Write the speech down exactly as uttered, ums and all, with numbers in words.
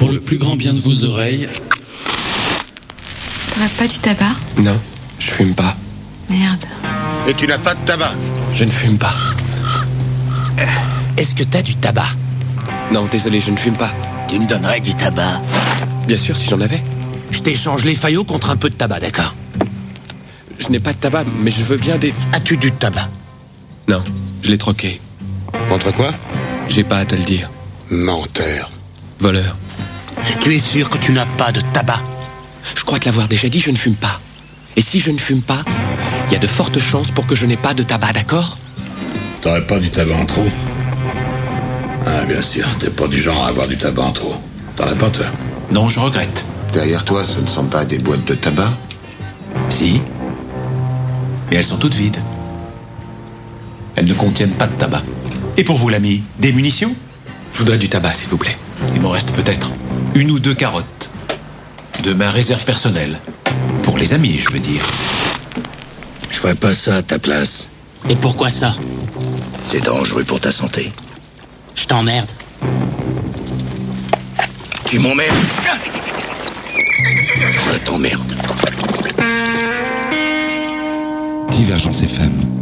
Pour le plus grand bien de vos oreilles... T'aurais pas du tabac? Non, je fume pas. Merde. Et tu n'as pas de tabac? Je ne fume pas. Est-ce que t'as du tabac? Non, désolé, je ne fume pas. Tu me donnerais du tabac? Bien sûr, si j'en avais. Je t'échange les faillots contre un peu de tabac, d'accord? Je n'ai pas de tabac, mais je veux bien des... As-tu du tabac? Non, je l'ai troqué. Contre quoi? J'ai pas à te le dire. Menteur. Voleur. Tu es sûr que tu n'as pas de tabac? Je crois te l'avoir déjà dit, je ne fume pas. Et si je ne fume pas, il y a de fortes chances pour que je n'ai pas de tabac, d'accord? T'aurais pas du tabac en trop? Ah, bien sûr, t'es pas du genre à avoir du tabac en trop. T'en as pas, toi? Non, je regrette. Derrière toi, ce ne sont pas des boîtes de tabac? Si. Et elles sont toutes vides. Elles ne contiennent pas de tabac. Et pour vous, l'ami, des munitions? Je voudrais du tabac, s'il vous plaît. Il m'en reste peut-être une ou deux carottes. De ma réserve personnelle. Pour les amis, je veux dire. Je ferais pas ça à ta place. Et pourquoi ça? C'est dangereux pour ta santé. Je t'emmerde. Tu m'emmerdes. Je t'emmerde. Divergence F M.